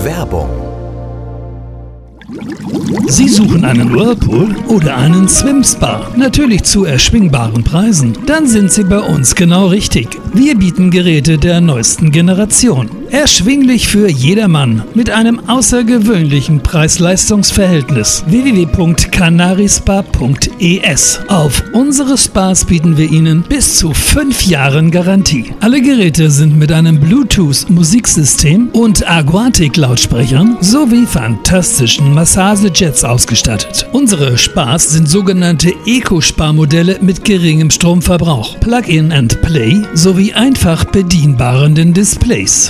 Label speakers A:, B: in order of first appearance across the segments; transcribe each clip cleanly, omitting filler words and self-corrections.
A: Werbung.
B: Sie suchen einen Whirlpool oder einen Swim-Spa? Natürlich zu erschwingbaren Preisen. Dann sind Sie bei uns genau richtig. Wir bieten Geräte der neuesten Generation. Erschwinglich für jedermann mit einem außergewöhnlichen Preis-Leistungs-Verhältnis. www.canarispa.es. Auf unsere Spas bieten wir Ihnen bis zu 5 Jahren Garantie. Alle Geräte sind mit einem Bluetooth-Musiksystem und Aquatic-Lautsprechern sowie fantastischen Massagejets ausgestattet. Unsere Spas sind sogenannte Eco-Spa-Modelle mit geringem Stromverbrauch, Plug-in and Play sowie einfach bedienbaren Displays.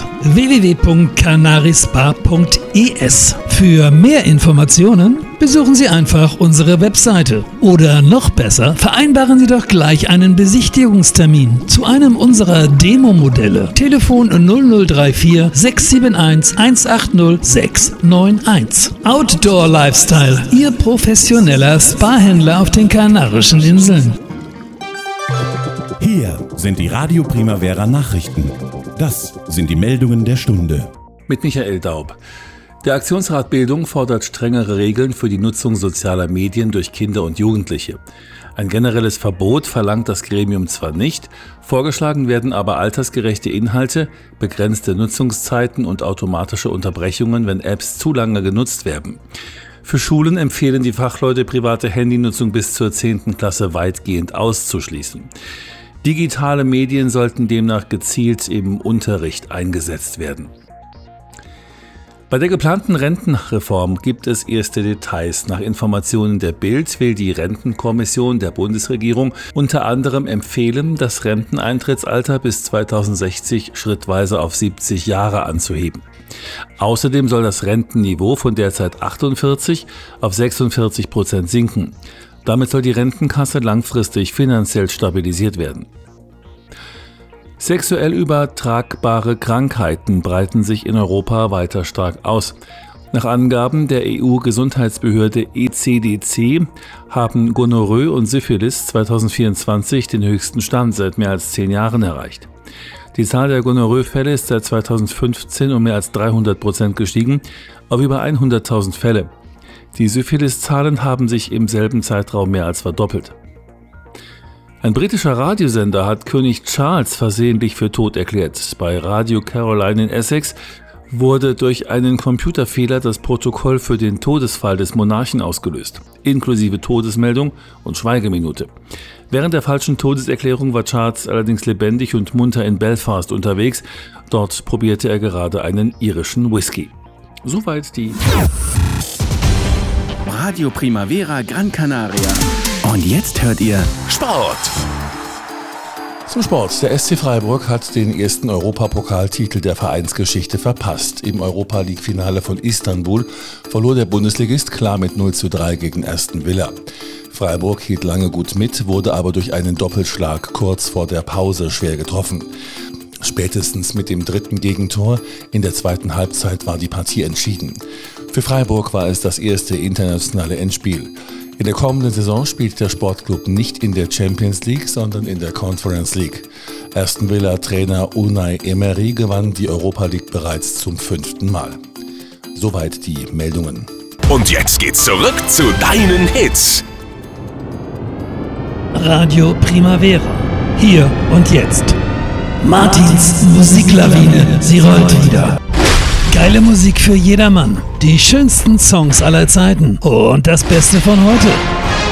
B: www.canarispa.es. Für mehr Informationen besuchen Sie einfach unsere Webseite. Oder noch besser, vereinbaren Sie doch gleich einen Besichtigungstermin zu einem unserer Demo-Modelle. Telefon 0034 671 180 691. Outdoor Lifestyle, Ihr professioneller Spa-Händler auf den Kanarischen Inseln.
C: Hier sind die Radio Primavera Nachrichten. Das sind die Meldungen der Stunde.
D: Mit Michael Daub. Der Aktionsrat Bildung fordert strengere Regeln für die Nutzung sozialer Medien durch Kinder und Jugendliche. Ein generelles Verbot verlangt das Gremium zwar nicht, vorgeschlagen werden aber altersgerechte Inhalte, begrenzte Nutzungszeiten und automatische Unterbrechungen, wenn Apps zu lange genutzt werden. Für Schulen empfehlen die Fachleute, private Handynutzung bis zur 10. Klasse weitgehend auszuschließen. Digitale Medien sollten demnach gezielt im Unterricht eingesetzt werden. Bei der geplanten Rentenreform gibt es erste Details. Nach Informationen der Bild will die Rentenkommission der Bundesregierung unter anderem empfehlen, das Renteneintrittsalter bis 2060 schrittweise auf 70 Jahre anzuheben. Außerdem soll das Rentenniveau von derzeit 48 auf 46% sinken. Damit soll die Rentenkasse langfristig finanziell stabilisiert werden. Sexuell übertragbare Krankheiten breiten sich in Europa weiter stark aus. Nach Angaben der EU-Gesundheitsbehörde ECDC haben Gonorrhoe und Syphilis 2024 den höchsten Stand seit mehr als 10 Jahren erreicht. Die Zahl der Gonorrhoe-Fälle ist seit 2015 um mehr als 300% gestiegen, auf über 100.000 Fälle. Die Syphilis-Zahlen haben sich im selben Zeitraum mehr als verdoppelt. Ein britischer Radiosender hat König Charles versehentlich für tot erklärt. Bei Radio Caroline in Essex wurde durch einen Computerfehler das Protokoll für den Todesfall des Monarchen ausgelöst, inklusive Todesmeldung und Schweigeminute. Während der falschen Todeserklärung war Charles allerdings lebendig und munter in Belfast unterwegs. Dort probierte er gerade einen irischen Whisky. Soweit die
C: Radio Primavera Gran Canaria. Und jetzt hört ihr
A: Sport.
D: Zum Sport. Der SC Freiburg hat den ersten Europapokaltitel der Vereinsgeschichte verpasst. Im Europa-League-Finale von Istanbul verlor der Bundesligist klar mit 0:3 gegen Aston Villa. Freiburg hielt lange gut mit, wurde aber durch einen Doppelschlag kurz vor der Pause schwer getroffen. Spätestens mit dem 3. Gegentor in der zweiten Halbzeit war die Partie entschieden. Für Freiburg war es das erste internationale Endspiel. In der kommenden Saison spielt der Sportclub nicht in der Champions League, sondern in der Conference League. Aston Villa-Trainer Unai Emery gewann die Europa League bereits zum 5. Mal. Soweit die Meldungen.
A: Und jetzt geht's zurück zu deinen Hits.
B: Radio Primavera. Hier und jetzt. Martins Musiklawine, sie rollt wieder. Geile Musik für jedermann. Die schönsten Songs aller Zeiten. Und das Beste von heute.